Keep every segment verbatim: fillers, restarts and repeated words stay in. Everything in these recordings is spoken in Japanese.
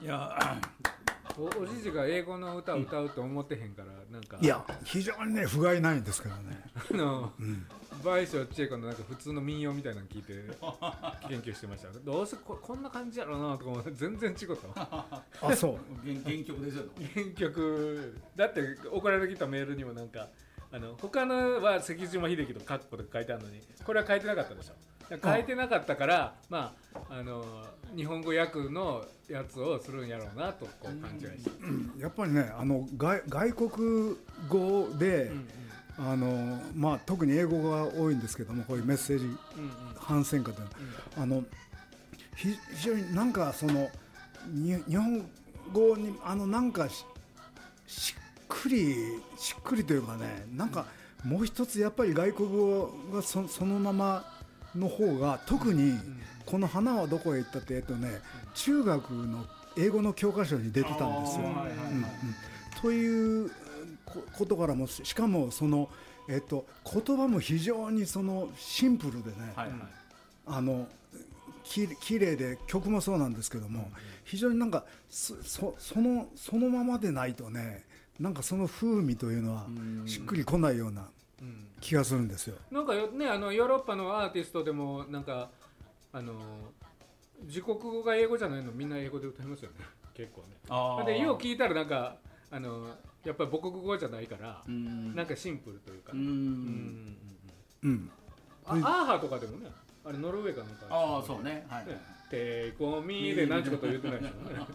いやお, おじじが英語の歌を歌うと思ってへんから、なんかいや非常にね不甲斐ないんですけどねあの、うん、倍賞千恵子のなんか普通の民謡みたいなの聞いて研究してました。どうせ こ, こんな感じやろうなとか思って全然違ったあそう原, 原曲ですよ原曲だって送られてきたメールにもなんかあの他のは関島秀樹とカッコとか書いてあるのにこれは書いてなかったでしょ。書いてなかったから、まあ、あの日本語訳のやつをするんやろうなとこう勘違いして、 うん、やっぱりねあの 外, 外国語で、うんうんあのまあ、特に英語が多いんですけどもこういうメッセージ反戦歌というのは、うんうん、あの非常になんかその日本語にあのなんか し, しっくりしっくりというかねなんかもう一つやっぱり外国語が そ, そのままの方が特にこの花はどこへ行ったって、えっとね、中学の英語の教科書に出てたんですよ、うんうん、ということからもしかもその、えっと、言葉も非常にそのシンプルでね、はいはい、あのききれいで曲もそうなんですけども非常になんか そ, そ, そ, のそのままでないとねなんかその風味というのはしっくりこないような気がするんですよ。 なんかねあのヨーロッパのアーティストでもなんかあの自国語が英語じゃないのみんな英語で歌いますよね結構ね。あでよう聞いたらなんかあのやっぱり母国語じゃないからんなんかシンプルというか、ね、うんうんうんうんあアーハとかでもねあれノルウェーかなんかああそうねはいテイコミで何ちゅうこと言ってないでしょうね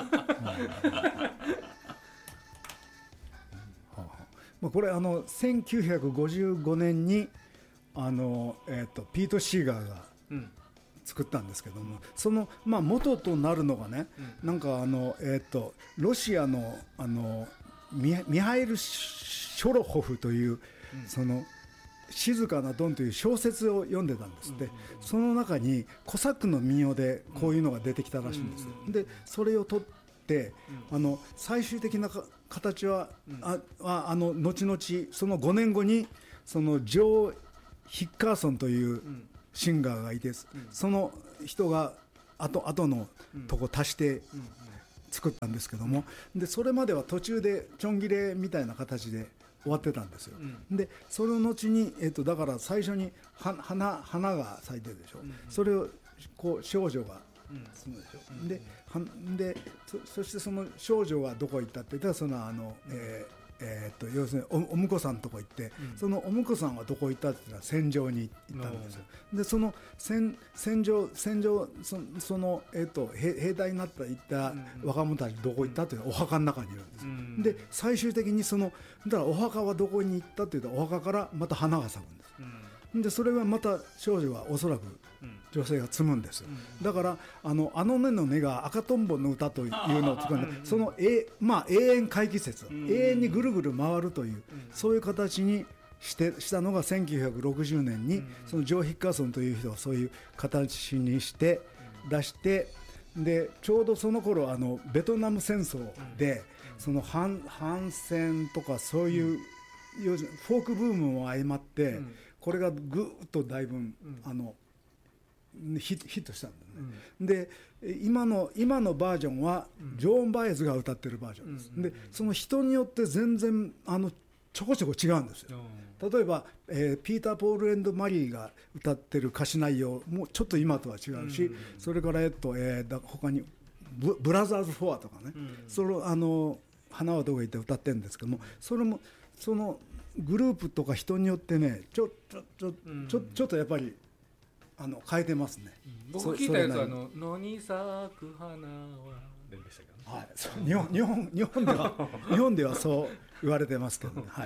これあのせんきゅうひゃくごじゅうごねんにあの、えー、とピート・シーガーが作ったんですけども、うん、その、まあ、元となるのがね、うん、なんかあの、えー、とロシアの、あの ミ, ミハイル・ショロホフという、うん、その静かなドンという小説を読んでたんですって、うんうんうん、その中にコサックの民謡でこういうのが出てきたらしいんですよ、うんうんうん、でそれを取ってあの最終的な形は、うん、ああの後々そのごねんごにそのジョー・ヒッカーソンというシンガーがいて、うん、その人が後々のとこ足して作ったんですけども、でそれまでは途中でちょん切れみたいな形で終わってたんですよ、うん、でその後に、えー、とだから最初に花、花が咲いてるでしょ、うんうん、それをこう少女がするでしょ、うん、で, で そ, そしてその少女がどこ行ったって言ったらそのあの、えーえー、と要するに お, お婿さんのとこ行って、うん、そのお婿さんはどこ行ったって言ったら戦場に行ったんですよ。でその 戦, 戦場戦場 そ, その、えー、と 兵, 兵隊になった行った若者たちどこ行ったっていうのはお墓の中にいるんです、うん、で最終的にそのだからお墓はどこに行ったって言ったらお墓からまた花が咲くんです、うん、でそれはまた少女はおそらく女性が摘むんですよ、うん、だからあのあのねのねが赤とんぼの歌というのを作るその、え、まあ、永遠回帰説、うん、永遠にぐるぐる回るという、うん、そういう形にしてしたのがせんきゅうひゃくろくじゅうねんに、うん、そのジョー・ヒッカーソンという人がそういう形にして出して、でちょうどその頃あのベトナム戦争で、うん、その 反, 反戦とかそういう、うん、要するにフォークブームも相まって、うん、これがぐーっとだいぶ、うん、あのヒ, ヒットしたんだね、うん、で 今の, 今のバージョンはジョーン・バイエズが歌ってるバージョンです、うん、でその人によって全然あのちょこちょこ違うんですよ、うん、例えば、えー、ピーター・ポール&マリーが歌ってる歌詞内容もちょっと今とは違うし、うん、それから、えっとえー、だ他に ブ, ブラザーズ・フォアとかね、うん、そのあの花はどこへ行って歌ってるんですけども、それもそのグループとか人によってねちょちょちょ、うん、ちょちょっとやっぱりあの変えてますね。 僕聞いたやつはあの野に咲く花はでしたけど、ね、 はい、そう日本日本日本では日本ではそう言われてますけどね、はい。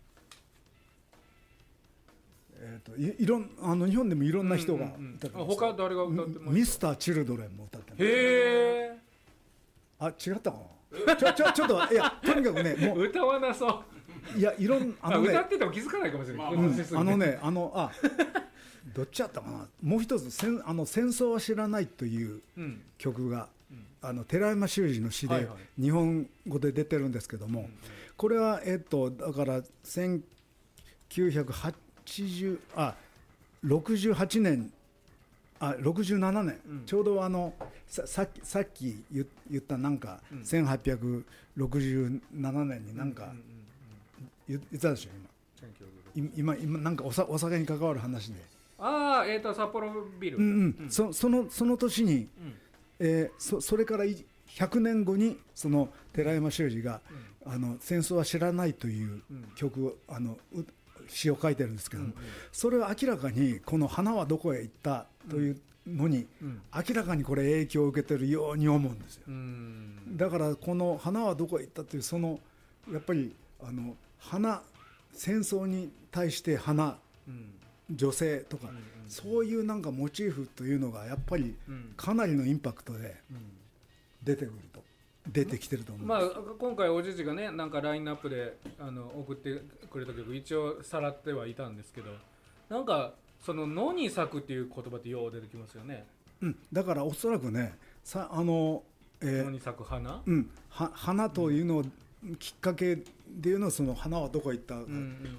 えーと、いいろんあの日本でもいろんな人が歌ってます、うんうんうん、 他誰が歌ってますか？ ミスター・チルドレンも歌ってます。 へえ。 あ、違ったかな。ちょちょちょっといやとにかくねもう歌わなそう。 いやいろんあの、ね、 歌ってても気づかないかもしれない。まあ、 うん、あのねあのあどっちやったかな。もう一つ戦あの戦争は知らないという曲が、うん、あの寺山修司の詩で日本語で出てるんですけども、はいはい、これはえっとだからせんきゅうひゃくはちじゅうあろくじゅうはちねんあろくじゅうななねん、 うん、 ちょうどあの さ, さ, っきさっき言ったなんか、うん、せんはっぴゃくろくじゅうななねんになんか言ったでしょ今今今なんか お, さお酒に関わる話で、 ああえっ、ー、と札幌ビール、 うんうんうん、そ, そ, のその年に、うんえー、そ, それからひゃくねんごにその寺山修司が、うん、あの戦争は知らないという曲を、うん、あの詩を書いてるんですけども、うんうん、それは明らかにこの花はどこへ行ったというのに、うん、明らかにこれ影響を受けてるように思うんですよ、うん、だからこの花はどこへ行ったというそのやっぱりあの花戦争に対して花、うん、女性とか、うんうん、そういうなんかモチーフというのがやっぱりかなりのインパクトで出てくると、出てきてると思う、 まあ、今回おじじがねなんかラインナップであの送ってくれた曲一応さらってはいたんですけど、なんかその野に咲くっていう言葉ってよう出てきますよね、 うん、だからおそらくねさあの、 えー、野に咲く花、 うん、は花というのをきっかけでいうのはその花はどこへ行った、うんうん、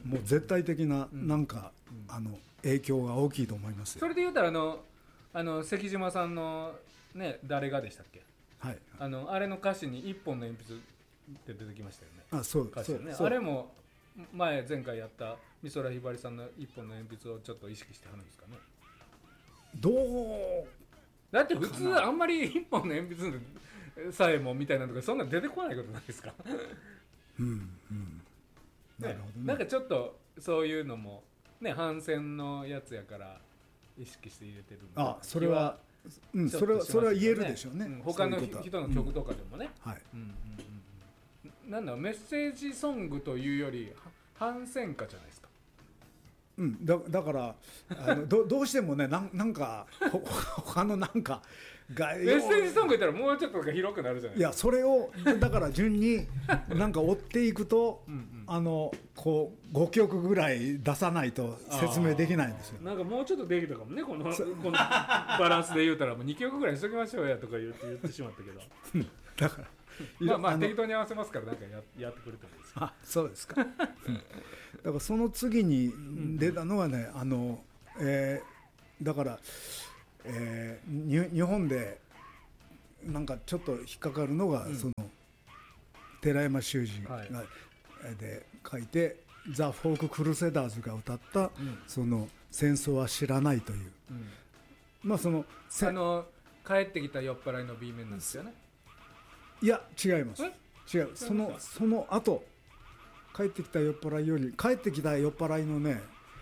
もう絶対的ななんか、うん、あの影響が大きいと思いますよ。 それで言うたらあのあの関島さんのね誰がでしたっけ、 はい、 あのあれの歌詞に一本の鉛筆って出てきましたよね。 あ、そう歌詞ね、そうそうあれも前前回やった美空ひばりさんの一本の鉛筆をちょっと意識してはるんですかね。 どうだって普通あんまり一本の鉛筆さえもみたいなとかそんな出てこないことないですかうんうんなるほどね。 なんかちょっとそういうのもね反戦のやつやから意識して入れてるの。 あ、それはうん、それはそれは言えるでしょうね、うん、 他の人の曲とかでもね、 うんはいうんうんうん、なんだろうメッセージソングというより反戦歌じゃないですか、 うん、だ, だからあの ど, どうしてもね な, なんか他のなんかがメッセージソング言ったらもうちょっと広くなるじゃないですか。 いやそれをだから順になんか追っていくとうん、うん、あのこうごきょくぐらい出さないと説明できないんですよ。 なんかもうちょっとできたかもねこのこのバランスで言うたらもうにきょくぐらいにしときましょうやとか言って言ってしまったけどだからまあまあ適当に合わせますからなんか や, やってくれたんですよ。 あ、そうですか、うん、だからその次に出たのはね、あの、えー、だからえー、日本でなんかちょっと引っかかるのが、うん、その寺山修司が、はい、で書いてザ・フォーク・クルセダーズが歌った、うん、その戦争は知らないという、うん、まあそのあの帰ってきた酔っ払いの B 面なんですよね。 いや違います違うそのその後帰ってきた酔っ払いより帰ってきた酔っ払いのね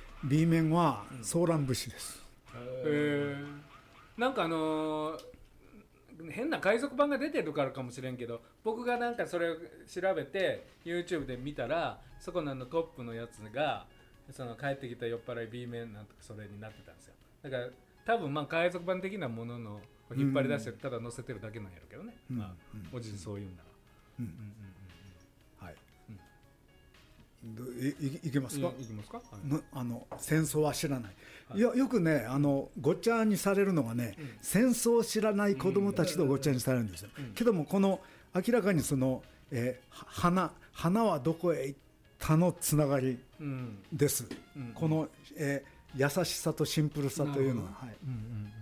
B 面はソーラン節です、 うん、へえなんかあのー、変な海賊版が出てるからかもしれんけど僕がなんかそれを調べて YouTube で見たらそこのあのトップのやつがその帰ってきた酔っ払い B 面なんとかそれになってたんですよ。だから多分まあ海賊版的なものの引っ張り出してただ載せてるだけなんやろうけどね、うんまあうん、おじいそういうんなら、うんうんうんうん、はい、うん、い, い, いけますか、 い, いきますか、はい、 あの戦争は知らない、はい、よ, よくねあのごっちゃにされるのがね、うん、戦争を知らない子どもたちとごっちゃにされるんですよ、うんうん、けどもこの明らかにその、えー、花, 花はどこへ行ったのつながりです、うんうん、この、えー、優しさとシンプルさというのは、はいうんうん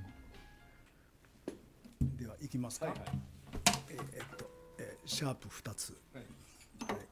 うん、ではいきますか、はいはいえーえっとえー、シャープふたつ、はいはい